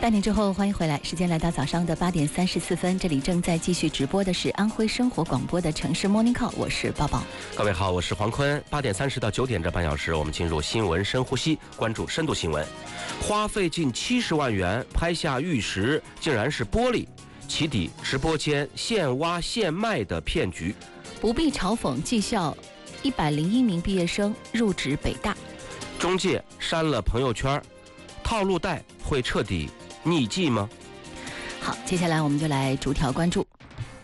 8点之后，欢迎回来。时间来到早上的8点34分，这里正在继续直播的是安徽生活广播的城市 Morning Call， 我是抱抱。 各位好，我是黄坤。8点30到9点这半小时，我们进入新闻深呼吸，关注深度新闻。花费近70万元拍下玉石，竟然是玻璃，起底直播间现挖现卖的骗局。 不必嘲讽技校101名毕业生入职北大。 中介删了朋友圈，套路贷会彻底匿迹吗？ 好，接下来我们就来逐条关注。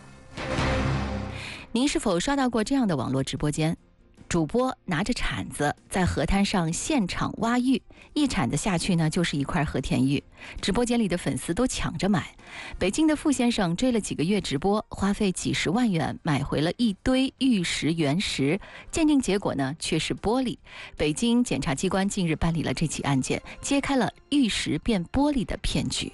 您是否刷到过这样的网络直播间？主播拿着铲子在河滩上现场挖玉，一铲子下去呢，就是一块和田玉。直播间里的粉丝都抢着买。北京的傅先生追了几个月直播，花费几十万元买回了一堆玉石原石，鉴定结果呢却是玻璃。北京检察机关近日办理了这起案件，揭开了玉石变玻璃的骗局。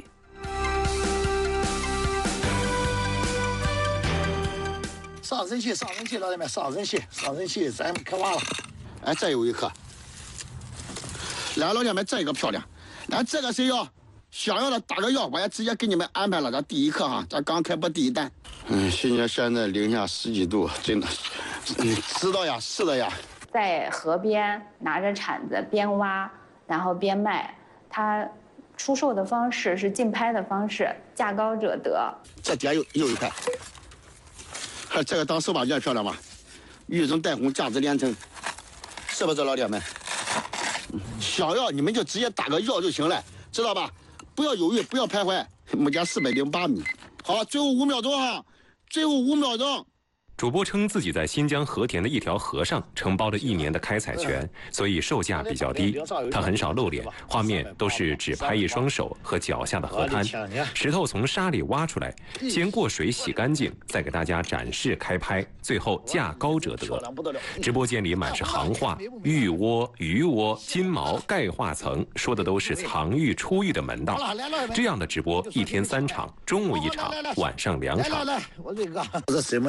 上人气，上人气，老铁们，上人气，上人气，咱们开挖了。哎，这有一颗，来，老铁们，这个漂亮。来，这个谁要想要的打个药，我也直接给你们安排了。这第一颗哈，这刚开播第一单。新疆现在零下10几度，真的，知道呀，是的呀。 在河边拿着铲子边挖，然后边卖，他出售的方式是竞拍的方式，价高者得。 这底下又一块。这个当手把件漂亮吧？玉中带红，价值连城，是不是老铁们？想要你们就直接打个要就行了，知道吧？不要犹豫，不要徘徊。目前408米。好，最后5秒钟啊！最后5秒钟。 主播称自己在新疆和田的一条河上承包了1年的开采权，所以售价比较低。他很少露脸，画面都是只拍一双手和脚下的河滩。石头从沙里挖出来，先过水洗干净，再给大家展示开拍，最后价高者得。直播间里满是行话，玉窝、鱼窝、金毛、钙化层，说的都是藏玉出玉的门道。这样的直播1天3场，中午1场，晚上2场。 来，我这个这是什么？